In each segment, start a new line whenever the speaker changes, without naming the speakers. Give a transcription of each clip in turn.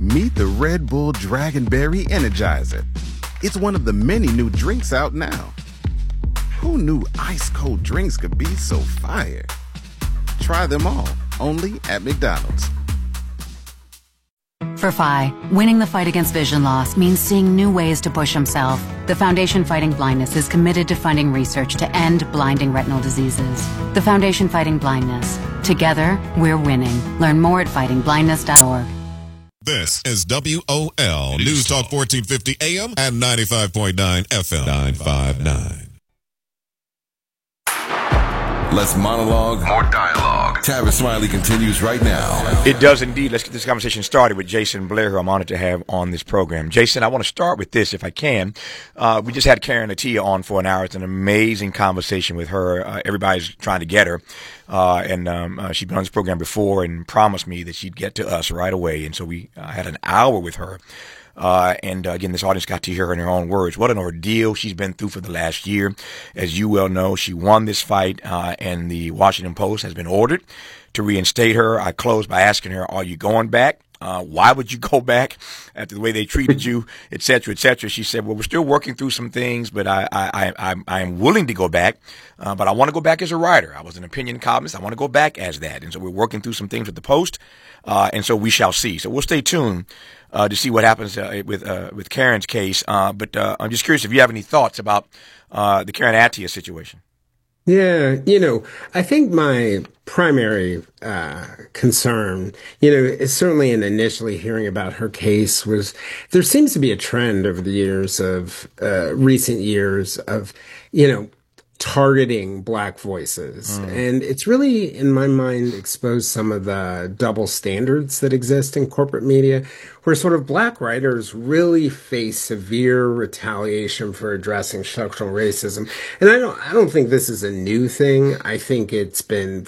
Meet the Red Bull Dragonberry Energizer. It's one of the many new drinks out now. Who knew ice-cold drinks could be so fire? Try them all, only at McDonald's.
For Phi, winning the fight against vision loss means seeing new ways to push himself. The Foundation Fighting Blindness is committed to funding research to end blinding retinal diseases. The Foundation Fighting Blindness. Together, we're winning. Learn more at fightingblindness.org.
This is WOL News Talk 1450 AM and 95.9 FM 959.
Less monologue, more dialogue. Tavis Smiley continues right now.
It does indeed. Let's get this conversation started with Jason Blair, who I'm honored to have on this program. Jason, I want to start with this, if I can. We just had Karen Attiah on for an hour. It's an amazing conversation with her. Everybody's trying to get her. She'd been on this program before and promised me that she'd get to us right away. And so we had an hour with her. Again, this audience got to hear her in her own words. What an ordeal she's been through for the last year. As you well know, she won this fight, and the Washington Post has been ordered to reinstate her. I closed by asking her, are you going back? Why would you go back after the way they treated you, et cetera, et cetera? She said, well, we're still working through some things, but I am willing to go back. But I want to go back as a writer. I was an opinion columnist. I want to go back as that. And so we're working through some things with the Post. And so we shall see. So we'll stay tuned to see what happens with Karen's case. But I'm just curious if you have any thoughts about the Karen Attiah situation.
Yeah, I think my primary concern, is certainly in initially hearing about her case was there seems to be a trend over the years of recent years of, targeting Black voices. And it's really, in my mind, exposed some of the double standards that exist in corporate media, where sort of Black writers really face severe retaliation for addressing structural racism. And I don't think this is a new thing. I think it's been,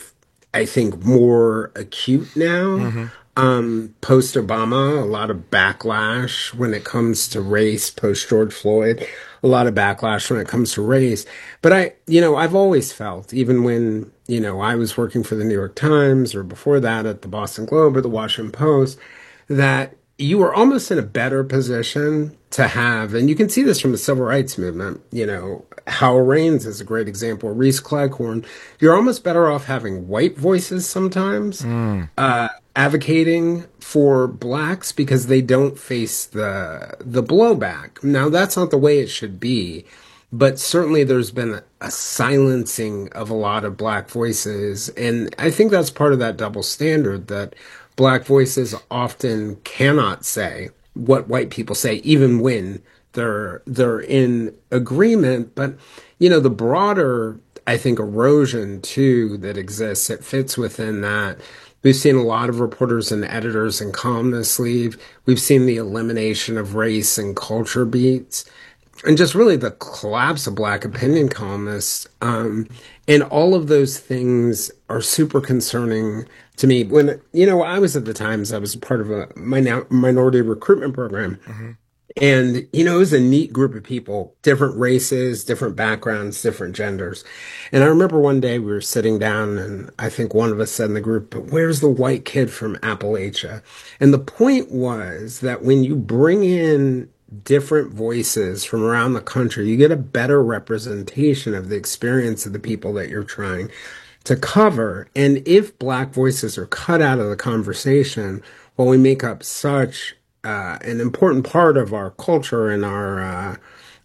more acute now. Post-Obama, a lot of backlash when it comes to race, post-George Floyd, a lot of backlash when it comes to race. But I've always felt, even when, I was working for the New York Times or before that at the Boston Globe or the Washington Post, that you were almost in a better position to have, and you can see this from the civil rights movement, Howell Raines is a great example, Reese Cleghorn. You're almost better off having white voices sometimes, advocating for Blacks because they don't face the blowback. Now, that's not the way it should be, but certainly there's been a silencing of a lot of Black voices, and I think that's part of that double standard that Black voices often cannot say what white people say, even when they're in agreement. But, the broader, I think, erosion, too, that exists, it fits within that. We've seen a lot of reporters and editors and columnists leave. We've seen the elimination of race and culture beats, and just really the collapse of Black opinion columnists. And all of those things are super concerning to me. When, I was at the Times, I was part of a minority recruitment program. And, it was a neat group of people, different races, different backgrounds, different genders. And I remember one day we were sitting down and I think one of us said in the group, but where's the white kid from Appalachia? And the point was that when you bring in different voices from around the country, you get a better representation of the experience of the people that you're trying to cover. And if Black voices are cut out of the conversation, well, we make up such an important part of our culture and our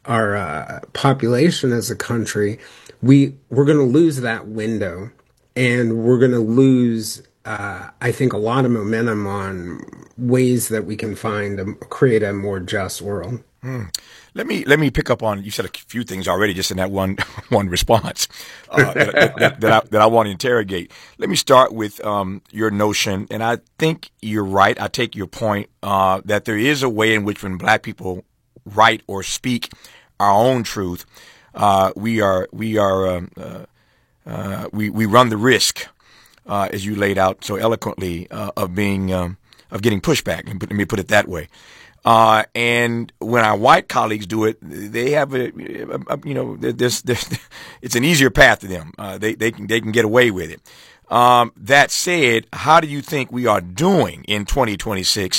population as a country, we're going to lose that window, and we're going to lose, I think, a lot of momentum on ways that we can find to create a more just world.
Let me pick up on, you said a few things already just in that one response that I want to interrogate. Let me start with your notion, and I think you're right. I take your point that there is a way in which when Black people write or speak our own truth, we run the risk, as you laid out so eloquently, of getting pushback. Let me put it that way. And when our white colleagues do it, they have it's an easier path to them. They can get away with it. That said, how do you think we are doing in 2026